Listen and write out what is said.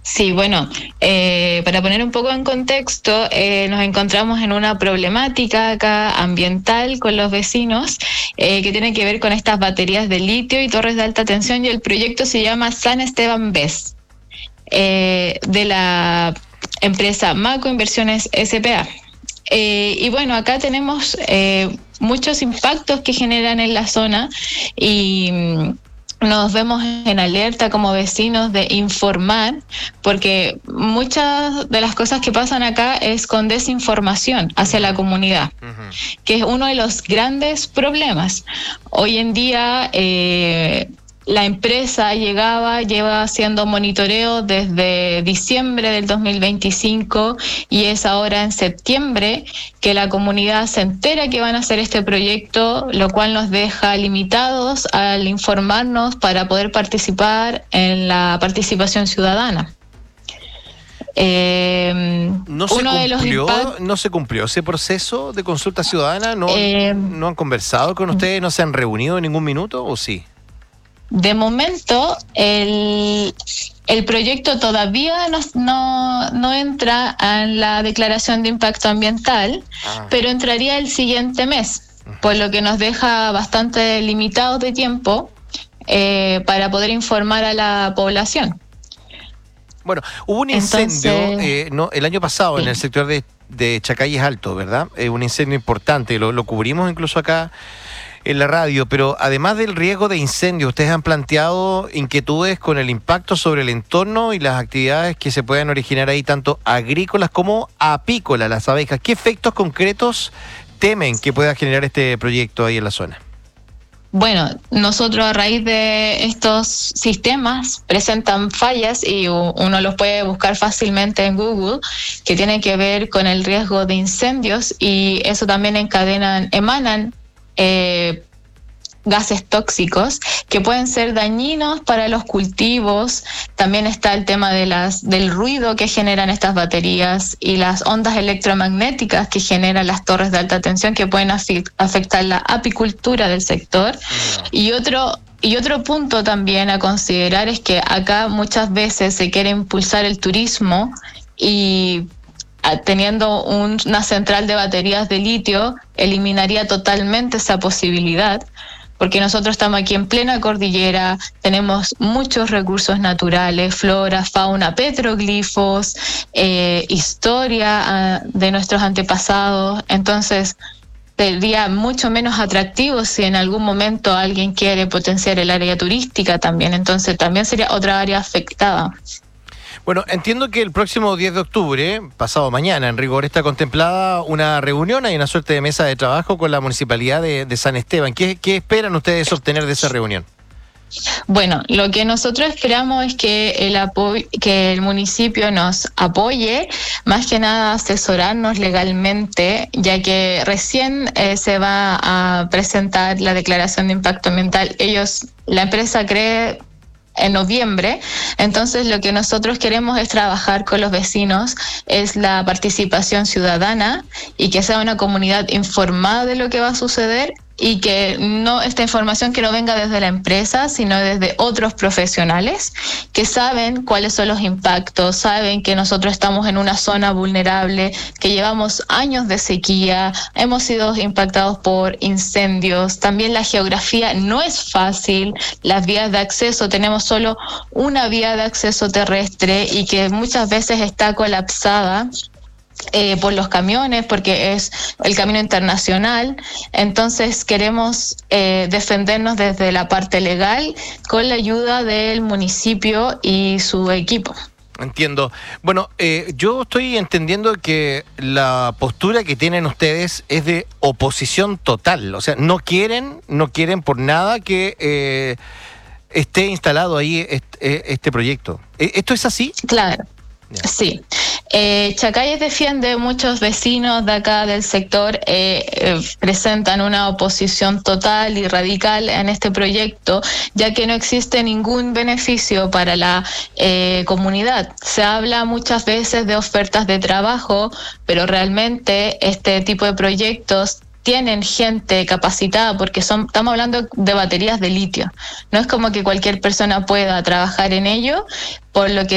Sí, bueno, para poner un poco en contexto, nos encontramos en una problemática acá ambiental con los vecinos que tiene que ver con estas baterías de litio y torres de alta tensión, y el proyecto se llama San Esteban BES, de la empresa Maco Inversiones S.p.A. Y bueno, acá tenemos muchos impactos que generan en la zona y nos vemos en alerta como vecinos de informar, porque muchas de las cosas que pasan acá es con desinformación hacia la comunidad, que es uno de los grandes problemas. Hoy en día la empresa lleva haciendo monitoreo desde diciembre del 2025 y es ahora en septiembre que la comunidad se entera que van a hacer este proyecto, lo cual nos deja limitados al informarnos para poder participar en la participación ciudadana. ¿No se cumplió ese proceso de consulta ciudadana? ¿No han conversado con ustedes? ¿No se han reunido en ningún minuto o sí? De momento, el proyecto todavía no entra en la declaración de impacto ambiental, pero entraría el siguiente mes, por lo que nos deja bastante limitados de tiempo para poder informar a la población. Bueno, hubo un incendio el año pasado, sí, en el sector de Chacayes Alto, ¿verdad? Un incendio importante, lo cubrimos incluso acá en la radio, pero además del riesgo de incendio, ¿ustedes han planteado inquietudes con el impacto sobre el entorno y las actividades que se puedan originar ahí, tanto agrícolas como apícolas, las abejas? ¿Qué efectos concretos temen que pueda generar este proyecto ahí en la zona? Bueno, nosotros a raíz de estos sistemas presentan fallas y uno los puede buscar fácilmente en Google, que tienen que ver con el riesgo de incendios, y eso también emanan gases tóxicos que pueden ser dañinos para los cultivos. También está el tema del ruido que generan estas baterías y las ondas electromagnéticas que generan las torres de alta tensión, que pueden afectar la apicultura del sector. Y otro punto también a considerar es que acá muchas veces se quiere impulsar el turismo, y teniendo una central de baterías de litio eliminaría totalmente esa posibilidad, porque nosotros estamos aquí en plena cordillera, tenemos muchos recursos naturales, flora, fauna, petroglifos, historia de nuestros antepasados. Entonces sería mucho menos atractivo si en algún momento alguien quiere potenciar el área turística también, entonces también sería otra área afectada. Bueno, entiendo que el próximo 10 de octubre, pasado mañana, en rigor, está contemplada una reunión, hay una suerte de mesa de trabajo con la Municipalidad de San Esteban. ¿Qué esperan ustedes obtener de esa reunión? Bueno, lo que nosotros esperamos es que el municipio nos apoye, más que nada asesorarnos legalmente, ya que recién se va a presentar la declaración de impacto ambiental. La empresa cree en noviembre, entonces lo que nosotros queremos es trabajar con los vecinos, es la participación ciudadana y que sea una comunidad informada de lo que va a suceder, y que esta información que no venga desde la empresa, sino desde otros profesionales que saben cuáles son los impactos, saben que nosotros estamos en una zona vulnerable, que llevamos años de sequía, hemos sido impactados por incendios, también la geografía no es fácil, las vías de acceso, tenemos solo una vía de acceso terrestre y que muchas veces está colapsada por los camiones, porque es el camino internacional. Entonces queremos defendernos desde la parte legal con la ayuda del municipio y su equipo. Entiendo. Bueno, yo estoy entendiendo que la postura que tienen ustedes es de oposición total, o sea, no quieren por nada que esté instalado ahí este proyecto. ¿Esto es así? Claro. Sí. Chacayes defiende, muchos vecinos de acá del sector presentan una oposición total y radical en este proyecto, ya que no existe ningún beneficio para la comunidad. Se habla muchas veces de ofertas de trabajo, pero realmente este tipo de proyectos tienen gente capacitada, porque estamos hablando de baterías de litio. No es como que cualquier persona pueda trabajar en ello, por lo que